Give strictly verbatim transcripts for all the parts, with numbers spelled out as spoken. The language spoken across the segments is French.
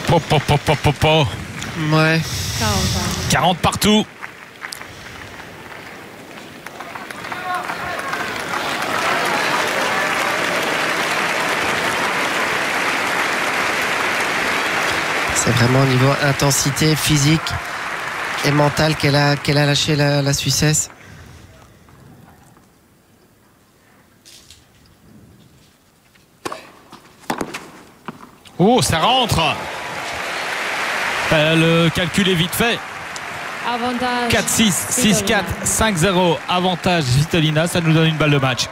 Po, po, po, po, po, po. Ouais. quarante partout. C'est vraiment au niveau intensité physique et mentale qu'elle a, qu'elle a lâché la, la Suissesse. Oh, ça rentre. Euh, le calcul est vite fait. Avantage. quatre six, six quatre, cinq zéro. Avantage Svitolina. Ça nous donne une balle de match.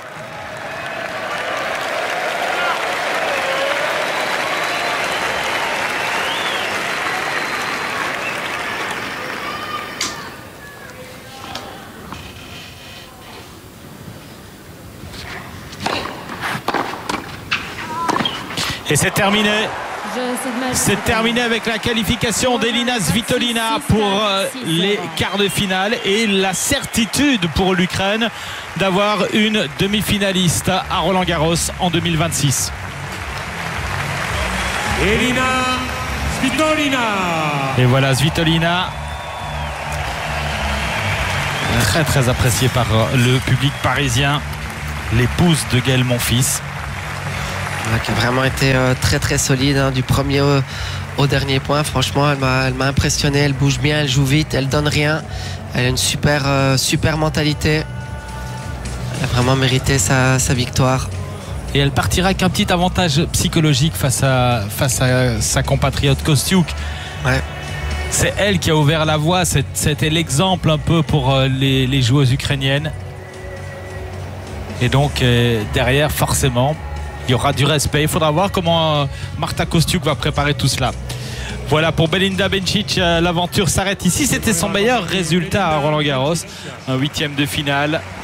Et c'est terminé. C'est terminé avec la qualification d'Elina Svitolina pour euh, les quarts de finale et la certitude pour l'Ukraine d'avoir une demi-finaliste à Roland-Garros en deux mille vingt-six. Elina Svitolina. Et voilà Svitolina, très très appréciée par le public parisien, l'épouse de Gaël Monfils. Qui a vraiment été euh, très très solide hein, du premier au, au dernier point. Franchement, elle m'a, elle m'a impressionné. Elle bouge bien, elle joue vite, elle donne rien. Elle a une super euh, super mentalité. Elle a vraiment mérité sa, sa victoire. Et elle partira avec un petit avantage psychologique face à, face à sa compatriote Kostiuk. Ouais. C'est elle qui a ouvert la voie. C'était l'exemple un peu pour les, les joueuses ukrainiennes. Et donc euh, derrière, forcément, il y aura du respect. Il faudra voir comment Marta Kostiuk va préparer tout cela. Voilà, pour Belinda Bencic, l'aventure s'arrête ici. C'était son meilleur résultat à Roland-Garros. Un huitième de finale.